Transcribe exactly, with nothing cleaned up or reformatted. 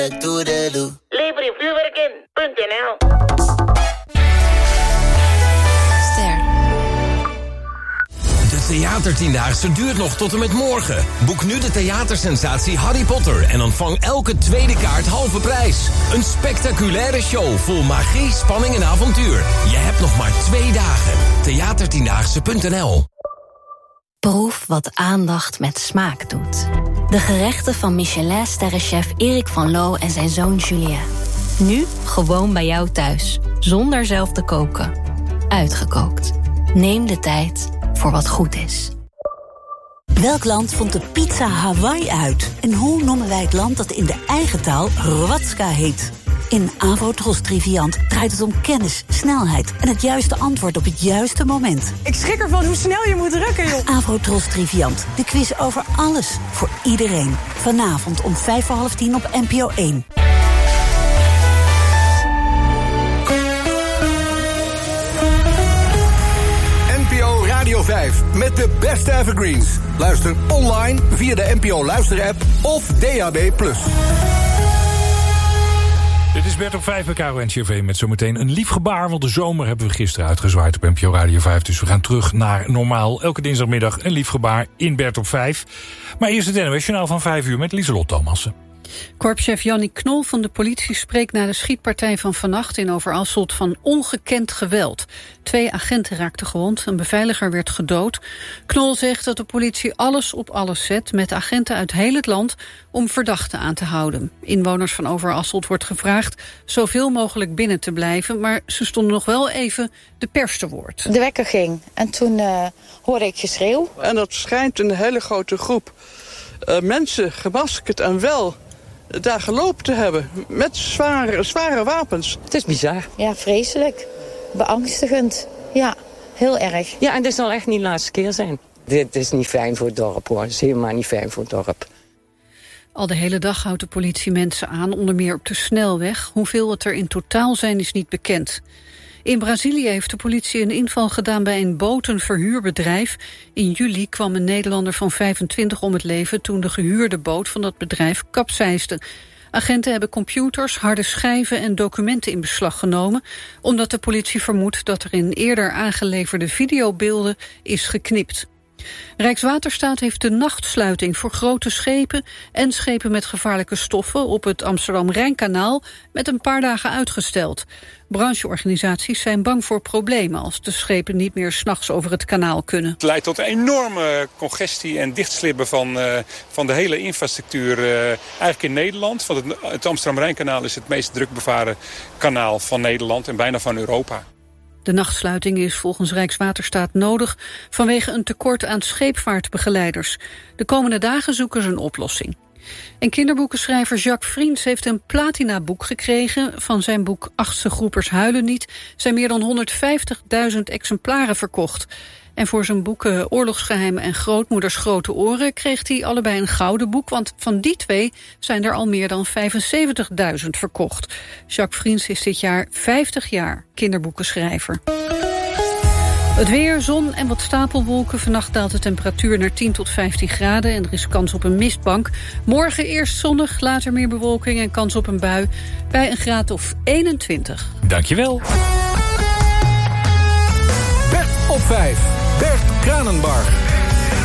Lever je vuurwerk in. .nl De Theatertiendaagse duurt nog tot en met morgen. Boek nu de theatersensatie Harry Potter en ontvang elke tweede kaart halve prijs. Een spectaculaire show vol magie, spanning en avontuur. Je hebt nog maar twee dagen. theatertiendaagse punt n l Proef wat aandacht met smaak doet. De gerechten van Michelin-sterrenchef Erik van Loo en zijn zoon Julien. Nu gewoon bij jou thuis, zonder zelf te koken. Uitgekookt. Neem de tijd voor wat goed is. Welk land vond de pizza Hawaii uit? En hoe noemen wij het land dat in de eigen taal Hrvatska heet? In Avrotros Triviant draait het om kennis, snelheid en het juiste antwoord op het juiste moment. Ik schrik ervan hoe snel je moet drukken, joh. Avrotros Triviant, de quiz over alles, voor iedereen. Vanavond om vijf voor half tien op N P O één. N P O Radio vijf met de beste evergreens. Luister online via de N P O Luister-app of D A B plus. Dit is Bert op vijf bij K R O N C R V met zometeen een lief gebaar. Want de zomer hebben we gisteren uitgezwaaid op N P O Radio vijf. Dus we gaan terug naar normaal. Elke dinsdagmiddag een lief gebaar in Bert op vijf. Maar eerst het N O S-journaal van vijf uur met Lieselot Thomassen. Korpschef Jannik Knol van de politie spreekt na de schietpartij van vannacht in Overasselt van ongekend geweld. Twee agenten raakten gewond, een beveiliger werd gedood. Knol zegt dat de politie alles op alles zet met agenten uit heel het land om verdachten aan te houden. Inwoners van Overasselt wordt gevraagd zoveel mogelijk binnen te blijven, maar ze stonden nog wel even de pers te woord. De wekker ging en toen uh, hoorde ik geschreeuw. En dat schijnt een hele grote groep uh, mensen, gemaskerd en wel, daar gelopen te hebben met zware, zware wapens. Het is bizar. Ja, vreselijk. Beangstigend. Ja, heel erg. Ja, en dit zal echt niet de laatste keer zijn. Dit is niet fijn voor het dorp, hoor. Het is helemaal niet fijn voor het dorp. Al de hele dag houdt de politie mensen aan, onder meer op de snelweg. Hoeveel het er in totaal zijn is niet bekend. In Brazilië heeft de politie een inval gedaan bij een botenverhuurbedrijf. In juli kwam een Nederlander van vijfentwintig om het leven toen de gehuurde boot van dat bedrijf kapseisde. Agenten hebben computers, harde schijven en documenten in beslag genomen, omdat de politie vermoedt dat er in eerder aangeleverde videobeelden is geknipt. Rijkswaterstaat heeft de nachtsluiting voor grote schepen en schepen met gevaarlijke stoffen op het Amsterdam-Rijnkanaal met een paar dagen uitgesteld. Brancheorganisaties zijn bang voor problemen als de schepen niet meer 's nachts over het kanaal kunnen. Het leidt tot een enorme congestie en dichtslippen van, uh, van de hele infrastructuur uh, eigenlijk in Nederland. Want het, het Amsterdam-Rijnkanaal is het meest druk bevaren kanaal van Nederland en bijna van Europa. De nachtsluiting is volgens Rijkswaterstaat nodig vanwege een tekort aan scheepvaartbegeleiders. De komende dagen zoeken ze een oplossing. En kinderboekenschrijver Jacques Friens heeft een platinaboek gekregen. Van zijn boek Achtste Groepers huilen niet zijn meer dan honderdvijftigduizend exemplaren verkocht. En voor zijn boeken Oorlogsgeheimen en Grootmoeders Grote Oren kreeg hij allebei een gouden boek, want van die twee zijn er al meer dan vijfenzeventigduizend verkocht. Jacques Friens is dit jaar vijftig jaar kinderboekenschrijver. Het weer, zon en wat stapelwolken. Vannacht daalt de temperatuur naar tien tot vijftien graden en er is kans op een mistbank. Morgen eerst zonnig, later meer bewolking en kans op een bui bij een graad of eenentwintig. Dankjewel. Bert op vijf. Bert Kranenbarg.